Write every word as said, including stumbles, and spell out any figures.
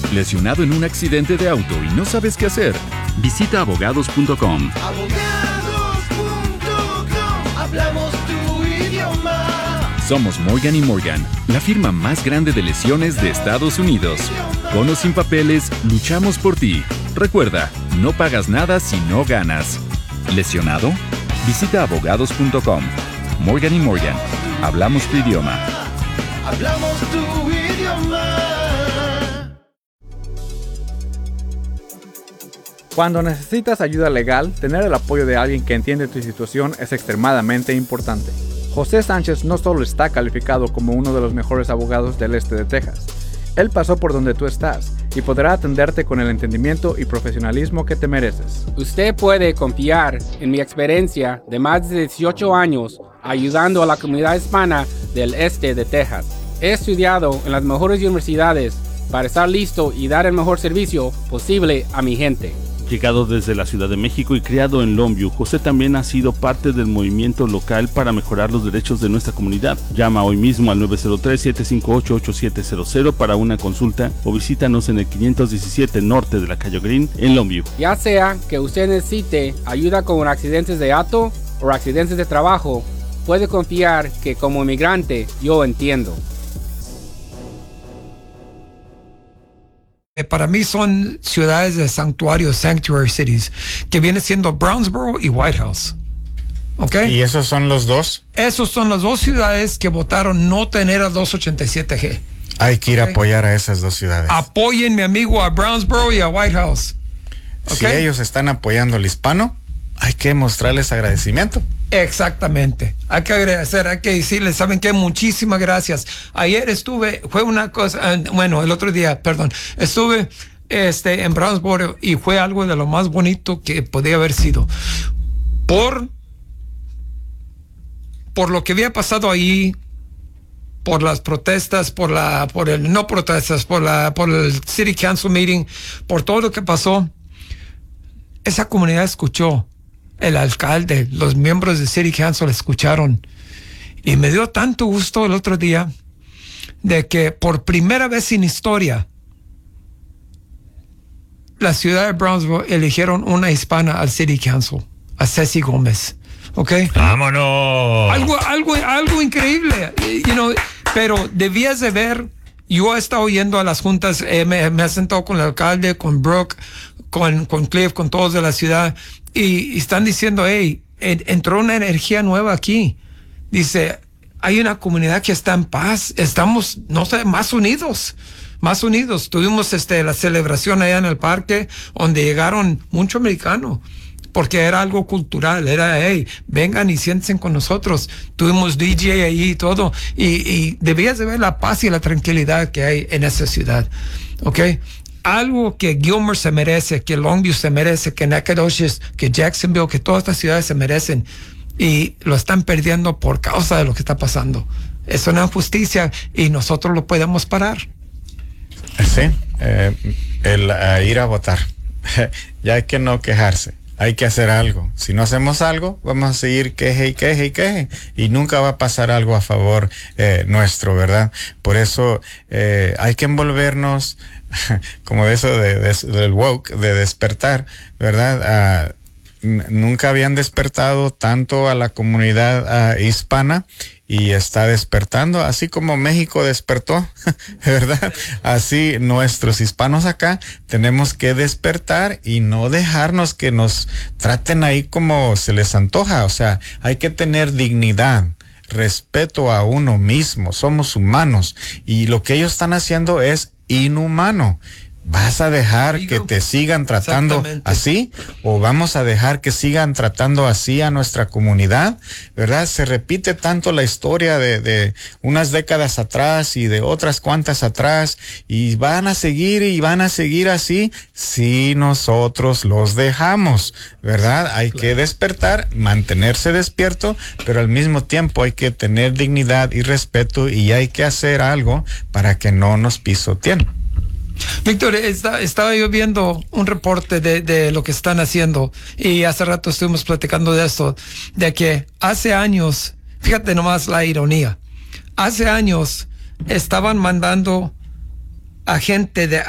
¿Lesionado en un accidente de auto y no sabes qué hacer? Visita abogados punto com. abogados punto com, hablamos tu idioma. Somos Morgan y Morgan, la firma más grande de lesiones de Estados Unidos. Con o sin papeles, luchamos por ti. Recuerda, no pagas nada si no ganas. ¿Lesionado? Visita abogados punto com. Morgan y Morgan, hablamos tu idioma. Hablamos tu idioma. Cuando necesitas ayuda legal, tener el apoyo de alguien que entiende tu situación es extremadamente importante. José Sánchez no solo está calificado como uno de los mejores abogados del este de Texas. Él pasó por donde tú estás y podrá atenderte con el entendimiento y profesionalismo que te mereces. Usted puede confiar en mi experiencia de más de dieciocho años ayudando a la comunidad hispana del este de Texas. He estudiado en las mejores universidades para estar listo y dar el mejor servicio posible a mi gente. Llegado desde la Ciudad de México y criado en Longview, José también ha sido parte del movimiento local para mejorar los derechos de nuestra comunidad. Llama hoy mismo al nueve cero tres, siete cinco ocho, ocho siete cero cero para una consulta o visítanos en el quinientos diecisiete norte de la calle Green en Longview. Ya sea que usted necesite ayuda con accidentes de auto o accidentes de trabajo, puede confiar que como inmigrante yo entiendo. Para mí son ciudades de santuario, sanctuary cities, que viene siendo Brownsboro y White House. ¿Okay? ¿Y esos son los dos? Esos son las dos ciudades que votaron no tener a doscientos ochenta y siete G. Hay que ir Okay. a apoyar a esas dos ciudades. Apoyen, mi amigo, a Brownsboro y a White House. Si Okay. ellos están apoyando al hispano, hay que mostrarles agradecimiento. Exactamente. Hay que agradecer, hay que decirles, ¿saben qué? Muchísimas gracias. Ayer estuve, fue una cosa, bueno, el otro día, perdón, estuve este, en Brownsboro y fue algo de lo más bonito que podía haber sido. Por, por lo que había pasado ahí, por las protestas, por la, por el, no protestas, por la, por el City Council meeting, por todo lo que pasó, esa comunidad escuchó. El alcalde, los miembros de City Council escucharon. Y me dio tanto gusto el otro día de que por primera vez en historia la ciudad de Brownsville eligieron una hispana al City Council, a Ceci Gómez. ¿Ok? ¡Vámonos! Algo, algo, algo increíble. You know, pero debías de ver, yo he estado yendo a las juntas, eh, me, me he sentado con el alcalde, con Brooke, con, con Cliff, con todos de la ciudad. Y, y están diciendo, hey, en, entró una energía nueva aquí. Dice, hay una comunidad que está en paz. Estamos, no sé, más unidos, más unidos. Tuvimos este, la celebración allá en el parque donde llegaron muchos americanos porque era algo cultural. Era, hey, vengan y siéntense con nosotros. Tuvimos D J ahí y todo. Y, y debías de ver la paz y la tranquilidad que hay en esa ciudad. ¿Ok? Algo que Gilmer se merece, que Longview se merece, que Nacogdoches, que Jacksonville, que todas estas ciudades se merecen y lo están perdiendo por causa de lo que está pasando. Es una injusticia y nosotros lo podemos parar. Sí, eh, el uh, ir a votar. Ya hay que no quejarse. Hay que hacer algo. Si no hacemos algo, vamos a seguir queje y queje y queje. Y nunca va a pasar algo a favor eh, nuestro, ¿verdad? Por eso eh, hay que envolvernos, como de eso de, de, del woke, de despertar, ¿verdad? Uh, nunca habían despertado tanto a la comunidad uh, hispana. Y está despertando, así como México despertó, ¿verdad? Así nuestros hispanos acá tenemos que despertar y no dejarnos que nos traten ahí como se les antoja. O sea, hay que tener dignidad, respeto a uno mismo, somos humanos. Y lo que ellos están haciendo es inhumano. ¿Vas a dejar que te sigan tratando así? ¿O vamos a dejar que sigan tratando así a nuestra comunidad? ¿Verdad? Se repite tanto la historia de, de unas décadas atrás y de otras cuantas atrás, y van a seguir y van a seguir así si nosotros los dejamos, ¿verdad? Hay que despertar, mantenerse despierto, pero al mismo tiempo hay que tener dignidad y respeto, y hay que hacer algo para que no nos pisoteen. Víctor, está, estaba yo viendo un reporte de, de lo que están haciendo y hace rato estuvimos platicando de esto, de que hace años, fíjate nomás la ironía, hace años estaban mandando a gente de